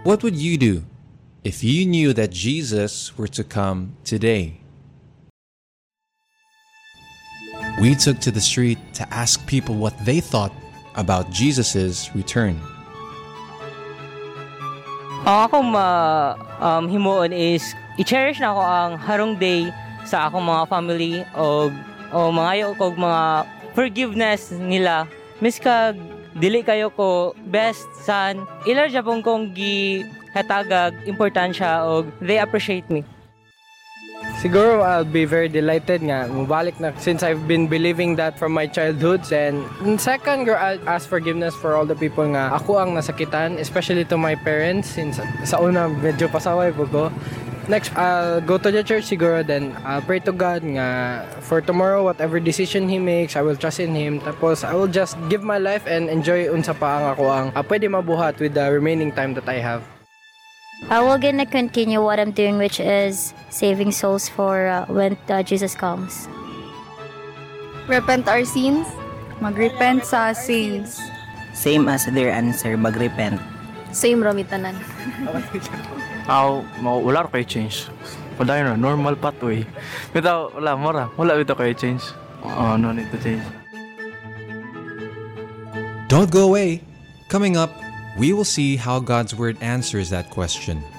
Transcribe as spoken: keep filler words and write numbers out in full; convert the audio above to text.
What would you do if you knew that Jesus were to come today? We took to the street to ask people what they thought about Jesus' return. Ang akong ma um, himuon is i-cherish na ako ang harong day sa akong mga family o o mga kog mga forgiveness nila. Miska dili kayo ko best san ilar japon kong gi hatagag importansya og they appreciate me. Siguro I'll be very delighted nga mubalik na since I've been believing that from my childhood. And second, girl, I'll ask forgiveness for all the people nga ako ang nasakitan, especially to my parents since sa una medyo pasaway po ko. Next, I'll go to the church siguro, then I'll pray to God nga for tomorrow, whatever decision He makes, I will trust in Him. Tapos I will just give my life and enjoy unsa pa ang ako ang uh, pwede mabuhat with the remaining time that I have. I will gonna continue what I'm doing, which is saving souls for uh, when uh, Jesus comes. Repent our sins. Magrepent sa sins. Same as their answer, magrepent. Same ramitanan. Ako, wala ko kayo change. Wala yun, normal pathway. Bitaw, wala, mora. Wala bitaw kayo change. Oh, no need to change. Don't go away. Coming up, we will see how God's Word answers that question.